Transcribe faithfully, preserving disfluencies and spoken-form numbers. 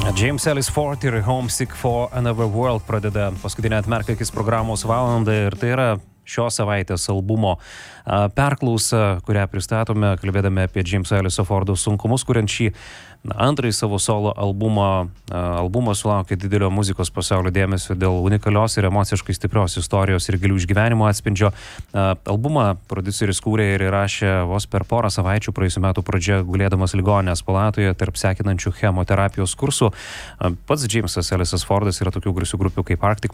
James Ellis Ford ir Homesick for Another World pradeda paskutinę atmerkakis programos valandą ir tai yra šios savaitės albumo perklausa, kurią pristatome, kalbėdami apie Jameso Elliso Fordo sunkumus, kuriant šį antrąjį savo solo albumą. Albumas sulaukė didelio muzikos pasaulio dėmesio dėl unikalios ir emociškai stiprios istorijos ir gilių išgyvenimo atspindžio. Albumą prodiuseris kūrė ir įrašė vos per porą savaičių praėjusių metų pradžioje gulėdamas ligoninės palatoje tarp sekinančių chemoterapijos kursų. Pats Jamesas Ellisas Fordas yra tokių garsių grupių kaip Arctic